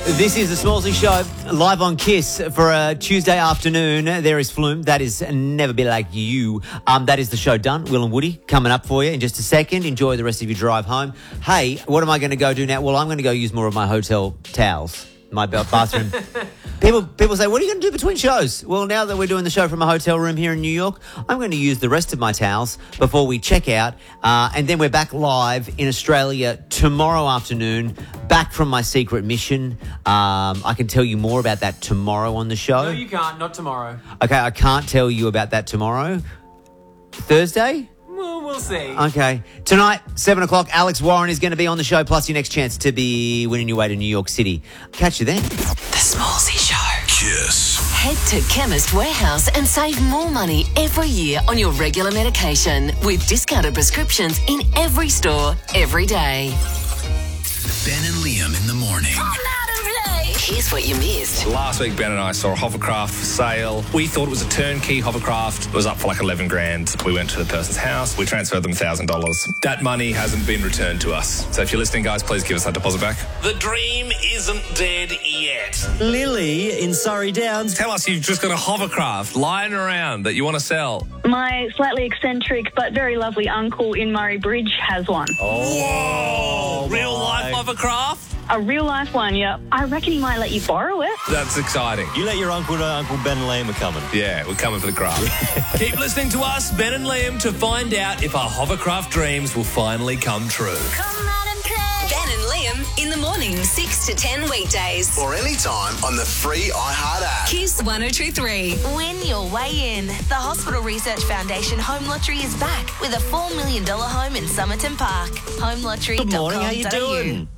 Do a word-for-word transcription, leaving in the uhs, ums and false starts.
This is the Smallsy Show, live on Kiss for a Tuesday afternoon. There is Flume. That is Never Be Like You. Um, that is the show done. Will and Woody coming up for you in just a second. Enjoy the rest of your drive home. Hey, what am I going to go do now? Well, I'm going to go use more of my hotel towels, my bathroom. People people say, what are you going to do between shows? Well, now that we're doing the show from a hotel room here in New York, I'm going to use the rest of my towels before we check out. Uh, and then we're back live in Australia tomorrow afternoon, back from my secret mission. Um, I can tell you more about that tomorrow on the show. No, you can't. Not tomorrow. Okay, I can't tell you about that tomorrow. Thursday? Well, we'll see. Okay. Tonight, seven o'clock, Alex Warren is going to be on the show, plus your next chance to be winning your way to New York City. Catch you then. The Smallsy Show. Kiss. Head to Chemist Warehouse and save more money every year on your regular medication with discounted prescriptions in every store, every day. Ben and Liam in the morning. Here's what you missed. Last week, Ben and I saw a hovercraft for sale. We thought it was a turnkey hovercraft. It was up for like eleven grand. We went to the person's house. We transferred them one thousand dollars. That money hasn't been returned to us. So if you're listening, guys, please give us that deposit back. The dream isn't dead yet. Lily in Surrey Downs. Tell us you've just got a hovercraft lying around that you want to sell. My slightly eccentric but very lovely uncle in Murray Bridge has one. Whoa! Real life hovercraft? A real life one, yeah. I reckon he might let you borrow it. That's exciting. You let your uncle know Uncle Ben and Liam are coming. Yeah, we're coming for the craft. Keep listening to us, Ben and Liam, to find out if our hovercraft dreams will finally come true. Come out and play. Ben and Liam in the morning, six to ten weekdays. Or anytime on the free iHeart app. Kiss one oh two three. Win your way in. The Hospital Research Foundation Home Lottery is back with a four million dollars home in Somerton Park. home lottery dot com dot a u. Good morning, how you doing?